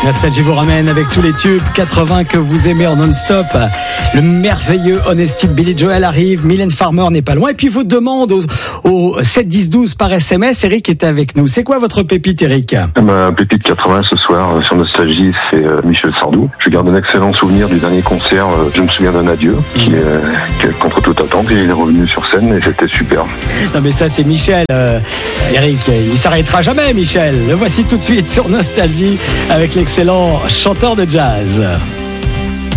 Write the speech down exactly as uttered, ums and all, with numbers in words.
Nostalgie vous ramène avec tous les tubes quatre-vingts que vous aimez en non-stop. Le merveilleux Honesty de Billy Joel arrive. Mylène Farmer n'est pas loin. Et puis vos demandes au, au sept dix douze par S M S. Eric est avec nous. C'est quoi votre pépite, Eric? Ma pépite quatre-vingts ce soir euh, sur Nostalgie, c'est euh, Michel Sardou. Je garde un excellent souvenir du dernier concert. Euh, je me souviens d'un adieu qui, euh, qui contre toute attente, il est revenu sur scène et c'était super. Non mais ça c'est Michel. Euh, Eric, il s'arrêtera jamais, Michel. Le voici tout de suite sur Nostalgie avec l'excellent chanteur de jazz.